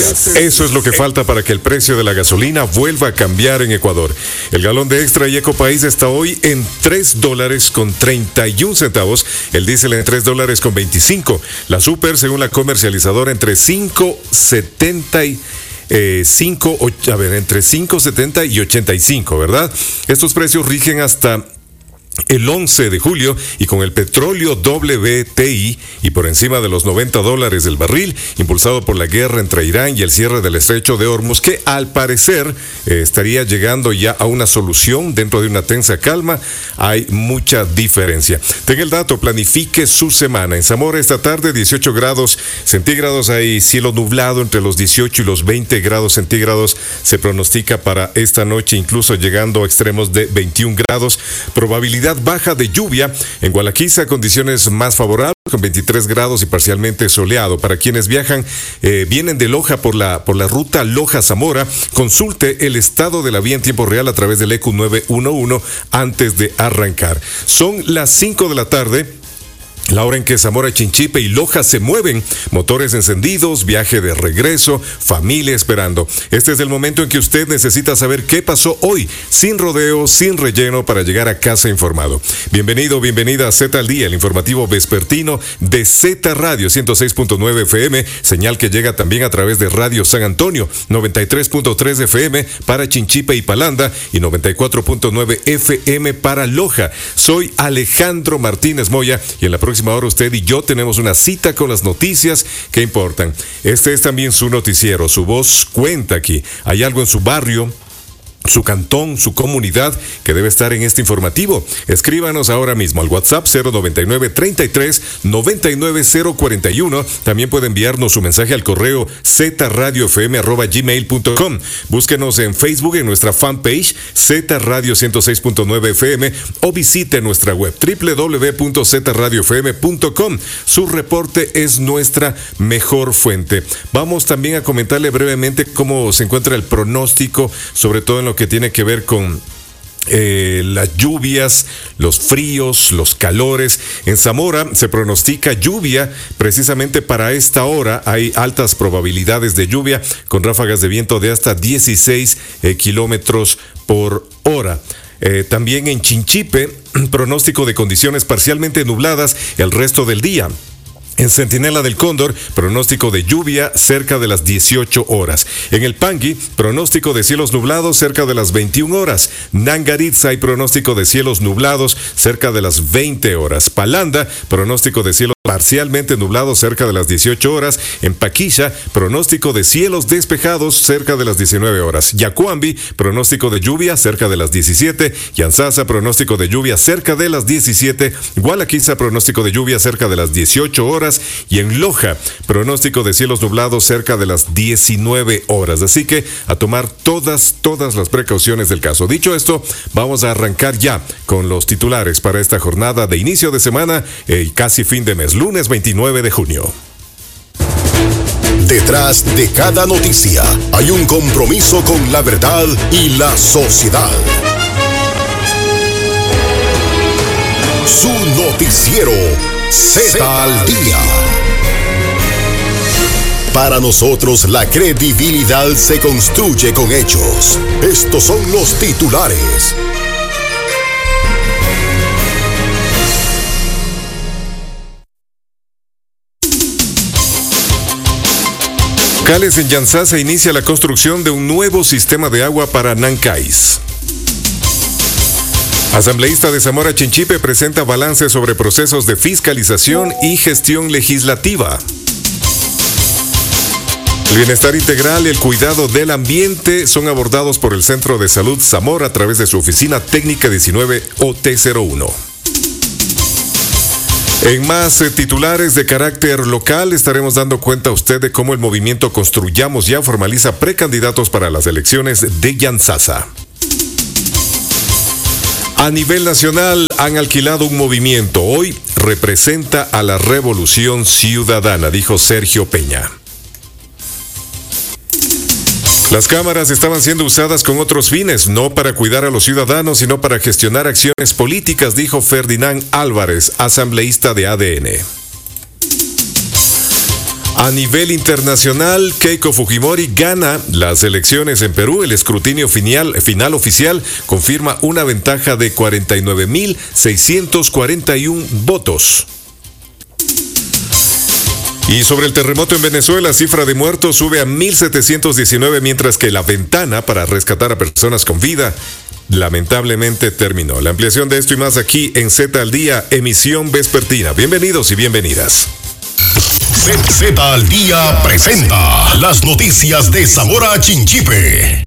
días. Eso es lo que falta para que el precio de la gasolina vuelva a cambiar en Ecuador. El galón de Extra y Ecopaís está hoy en $3.31. El diésel en $3.25. La Super, según la comercializadora, entre 5.70 entre 5.70 y 85, ¿verdad? Estos precios rigen hasta el 11 de julio y con el petróleo WTI y por encima de los $90 del barril, impulsado por la guerra entre Irán y el cierre del estrecho de Hormuz, que al parecer estaría llegando ya a una solución dentro de una tensa calma. Hay mucha diferencia. Tenga el dato, planifique su semana. En Zamora esta tarde 18 grados centígrados, hay cielo nublado entre los 18 y los 20 grados centígrados. Se pronostica para esta noche, incluso llegando a extremos de 21 grados. Probabilidad baja de lluvia. En Gualaquiza, condiciones más favorables con 23 grados y parcialmente soleado. Para quienes vienen de Loja por la ruta Loja-Zamora, consulte el estado de la vía en tiempo real a través del EQ 911 antes de arrancar. Son las 5 de la tarde. La hora en que Zamora, Chinchipe y Loja se mueven, motores encendidos, viaje de regreso, familia esperando. Este es el momento en que usted necesita saber qué pasó hoy, sin rodeo, sin relleno, para llegar a casa informado. Bienvenido, bienvenida a Z al Día, el informativo vespertino de Z Radio 106.9 FM, señal que llega también a través de Radio San Antonio, 93.3 FM para Chinchipe y Palanda y 94.9 FM para Loja. Soy Alejandro Martínez Moya y en la próxima hora usted y yo tenemos una cita con las noticias que importan. Este es también su noticiero, su voz cuenta aquí. Hay algo en su barrio, su cantón, su comunidad que debe estar en este informativo. Escríbanos ahora mismo al WhatsApp 099 33 99 041. También puede enviarnos su mensaje al correo zradiofm@gmail.com. Búsquenos en Facebook en nuestra fanpage Z Radio 106.9 FM o visite nuestra web www.zradiofm.com. Su reporte es nuestra mejor fuente. Vamos también a comentarle brevemente cómo se encuentra el pronóstico, sobre todo en lo que tiene que ver con las lluvias, los fríos, los calores. En Zamora se pronostica lluvia precisamente para esta hora. Hay altas probabilidades de lluvia con ráfagas de viento de hasta 16 kilómetros por hora. También en Chinchipe, pronóstico de condiciones parcialmente nubladas el resto del día. En Centinela del Cóndor, pronóstico de lluvia cerca de las 18 horas. En el Pangui, pronóstico de cielos nublados cerca de las 21 horas. Nangaritza hay pronóstico de cielos nublados cerca de las 20 horas. Palanda, pronóstico de cielos parcialmente nublados cerca de las 18 horas. En Paquilla, pronóstico de cielos despejados cerca de las 19 horas. Yacuambi, pronóstico de lluvia cerca de las 17. Yanzasa, pronóstico de lluvia cerca de las 17. Gualaquiza, pronóstico de lluvia cerca de las 18 horas. Y en Loja, pronóstico de cielos nublados cerca de las 19 horas. Así que a tomar todas las precauciones del caso. Dicho esto, vamos a arrancar ya con los titulares para esta jornada de inicio de semana y casi fin de mes, lunes 29 de junio. Detrás de cada noticia hay un compromiso con la verdad y la sociedad. Su noticiero Z al Día. Para nosotros la credibilidad se construye con hechos. Estos son los titulares. Locales en Yanzasa inicia la construcción de un nuevo sistema de agua para Nancais. Asambleísta de Zamora Chinchipe presenta balance sobre procesos de fiscalización y gestión legislativa. El bienestar integral y el cuidado del ambiente son abordados por el Centro de Salud Zamora a través de su oficina técnica 19 OT01. En más titulares de carácter local, estaremos dando cuenta a usted de cómo el movimiento Construyamos Ya formaliza precandidatos para las elecciones de Yanzasa. A nivel nacional han alquilado un movimiento. Hoy representa a la Revolución Ciudadana, dijo Sergio Peña. Las cámaras estaban siendo usadas con otros fines, no para cuidar a los ciudadanos, sino para gestionar acciones políticas, dijo Ferdinand Álvarez, asambleísta de ADN. A nivel internacional, Keiko Fujimori gana las elecciones en Perú. El escrutinio final oficial confirma una ventaja de 49.641 votos. Y sobre el terremoto en Venezuela, cifra de muertos sube a 1.719, mientras que la ventana para rescatar a personas con vida lamentablemente terminó. La ampliación de esto y más aquí en Z al Día, emisión vespertina. Bienvenidos y bienvenidas. Z al Día presenta las noticias de Zamora Chinchipe.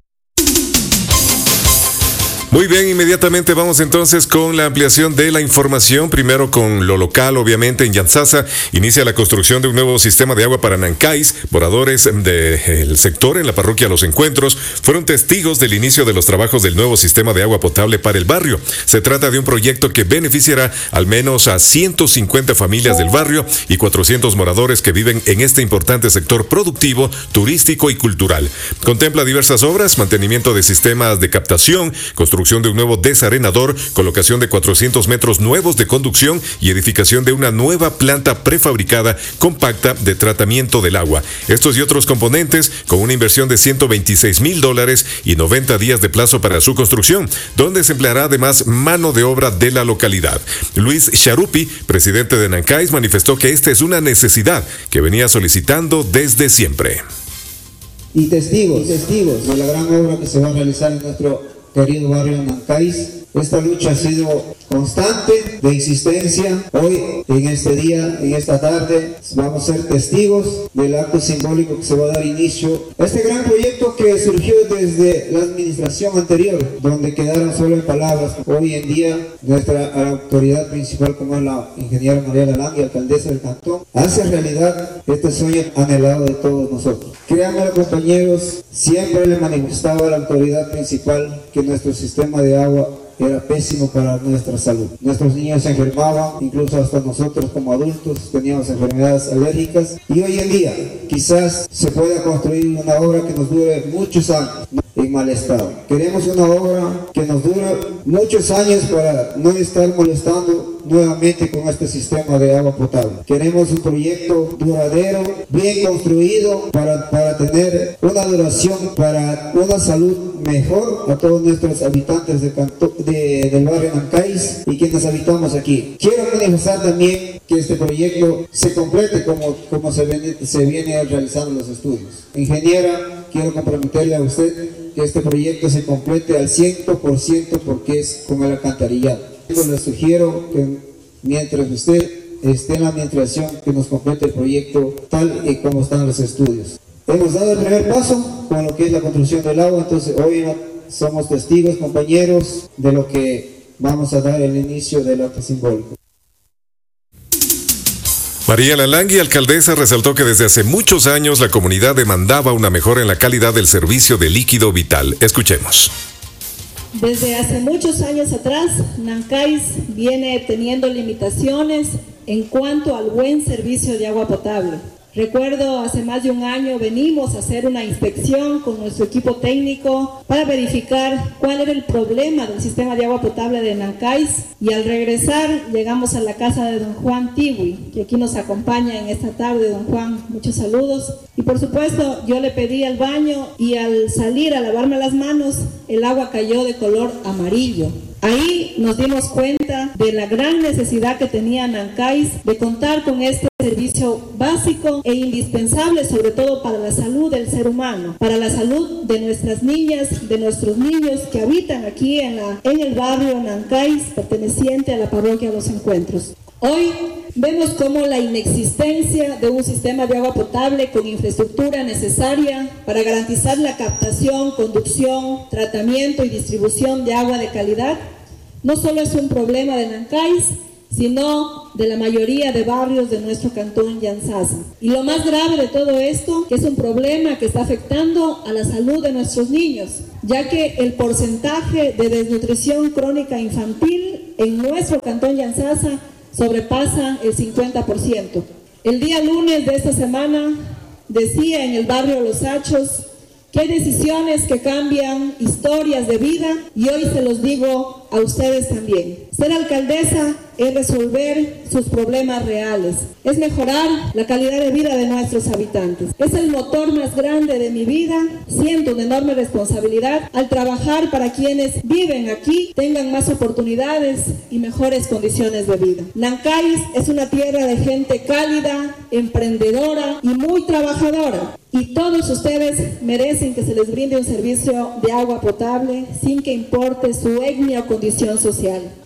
Muy bien, inmediatamente vamos entonces con la ampliación de la información. Primero con lo local, obviamente en Yantzaza inicia la construcción de un nuevo sistema de agua para Nancáis. Moradores del sector en la parroquia Los Encuentros fueron testigos del inicio de los trabajos del nuevo sistema de agua potable para el barrio. Se trata de un proyecto que beneficiará al menos a 150 familias del barrio y 400 moradores que viven en este importante sector productivo, turístico y cultural. Contempla diversas obras, mantenimiento de sistemas de captación, construcción de un nuevo desarenador, colocación de 400 metros nuevos de conducción y edificación de una nueva planta prefabricada compacta de tratamiento del agua. Estos y otros componentes con una inversión de $126,000 y 90 días de plazo para su construcción, donde se empleará además mano de obra de la localidad. Luis Charupi, presidente de Nancáis, manifestó que esta es una necesidad que venía solicitando desde siempre. Y testigos de la gran obra que se va a realizar en nuestro querido barrio Nancáis. Esta lucha ha sido constante, de existencia. Hoy, en este día, en esta tarde, vamos a ser testigos del acto simbólico que se va a dar inicio a este gran proyecto que surgió desde la administración anterior, donde quedaron solo en palabras. Hoy en día, nuestra autoridad principal, como es la ingeniera María Lalangui, alcaldesa del cantón, hace realidad este sueño anhelado de todos nosotros. Créanme, compañeros, siempre le manifestaba a la autoridad principal que nuestro sistema de agua era pésimo para nuestra salud. Nuestros niños se enfermaban, incluso hasta nosotros como adultos teníamos enfermedades alérgicas, y hoy en día quizás se pueda construir una obra que nos dure muchos años en mal estado. Queremos una obra que nos dure muchos años para no estar molestando nuevamente con este sistema de agua potable. Queremos un proyecto duradero, bien construido, para tener una duración, para una salud mejor a todos nuestros habitantes del barrio Nancáis y quienes habitamos aquí. Quiero manifestar también que este proyecto se complete como se viene realizando los estudios. Ingeniera, quiero comprometerle a usted que este proyecto se complete al 100% porque es con el alcantarillado. Les sugiero que mientras usted esté en la administración, que nos complete el proyecto tal y como están los estudios. Hemos dado el primer paso con lo que es la construcción del agua, entonces hoy somos testigos, compañeros, de lo que vamos a dar el inicio del acto simbólico. María Lalangui, alcaldesa, resaltó que desde hace muchos años la comunidad demandaba una mejora en la calidad del servicio de líquido vital. Escuchemos. Desde hace muchos años atrás, Nancáis viene teniendo limitaciones en cuanto al buen servicio de agua potable. Recuerdo, hace más de un año venimos a hacer una inspección con nuestro equipo técnico para verificar cuál era el problema del sistema de agua potable de Nancáis, y al regresar llegamos a la casa de don Juan Tiwi, que aquí nos acompaña en esta tarde. Don Juan, muchos saludos. Y por supuesto yo le pedí al baño y al salir a lavarme las manos el agua cayó de color amarillo. Ahí nos dimos cuenta de la gran necesidad que tenía Nancáis de contar con este servicio básico e indispensable, sobre todo para la salud del ser humano, para la salud de nuestras niñas, de nuestros niños que habitan aquí en el barrio Nancáis, perteneciente a la parroquia Los Encuentros. Hoy vemos cómo la inexistencia de un sistema de agua potable con infraestructura necesaria para garantizar la captación, conducción, tratamiento y distribución de agua de calidad no solo es un problema de Nancáis, sino de la mayoría de barrios de nuestro cantón Yantzaza. Y lo más grave de todo esto, que es un problema que está afectando a la salud de nuestros niños, ya que el porcentaje de desnutrición crónica infantil en nuestro cantón Yantzaza sobrepasa el 50%. El día lunes de esta semana decía en el barrio Los Hachos que hay decisiones que cambian historias de vida, y hoy se los digo a ustedes también. Ser alcaldesa es resolver sus problemas reales, es mejorar la calidad de vida de nuestros habitantes. Es el motor más grande de mi vida. Siento una enorme responsabilidad al trabajar para quienes viven aquí tengan más oportunidades y mejores condiciones de vida. Nancais es una tierra de gente cálida, emprendedora y muy trabajadora. Y todos ustedes merecen que se les brinde un servicio de agua potable sin que importe su etnia o condición social.